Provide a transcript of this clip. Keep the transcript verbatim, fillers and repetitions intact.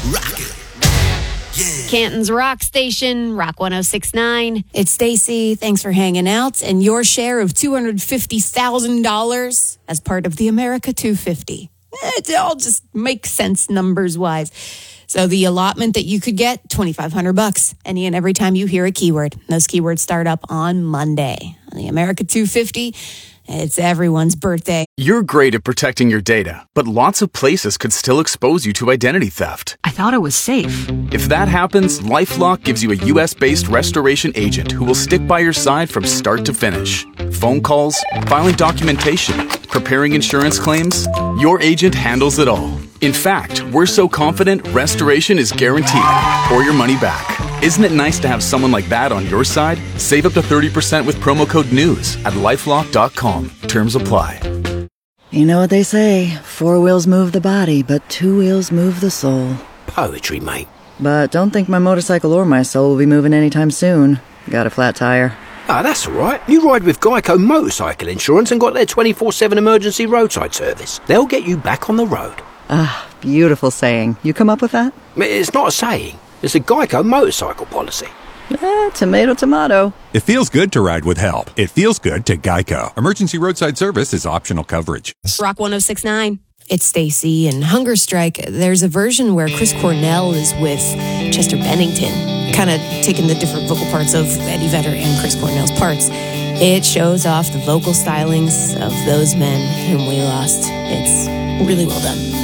Rock it. Yeah. Canton's Rock Station, Rock one oh six point nine. It's Stacy. Thanks for hanging out. And your share of two hundred fifty thousand dollars as part of the America two hundred fifty. It all just makes sense numbers-wise. So the allotment that you could get, twenty-five hundred bucks any and every time you hear a keyword. Those keywords start up on Monday. On the America two hundred fifty, it's everyone's birthday. You're great at protecting your data, but lots of places could still expose you to identity theft. I thought it was safe. If that happens, LifeLock gives you a U S-based restoration agent who will stick by your side from start to finish. Phone calls, filing documentation, preparing insurance claims, your agent handles it all. In fact, we're so confident restoration is guaranteed or your money back. Isn't it nice to have someone like that on your side? Save up to thirty percent with promo code NEWS at lifelock dot com. Terms apply. You know what they say, four wheels move the body, but two wheels move the soul. Poetry, mate. But don't think my motorcycle or my soul will be moving anytime soon. Got a flat tire. Ah, that's all right. You ride with Geico Motorcycle Insurance and got their twenty-four seven emergency roadside service. They'll get you back on the road. Ah, beautiful saying. You come up with that? It's not a saying. It's a Geico motorcycle policy. Eh, tomato, tomato. It feels good to ride with help. It feels good to Geico. Emergency roadside service is optional coverage. Rock one oh six point nine. It's Stacy. And Hunger Strike, there's a version where Chris Cornell is with Chester Bennington, kind of taking the different vocal parts of Eddie Vedder and Chris Cornell's parts. It shows off the vocal stylings of those men whom we lost. It's really well done.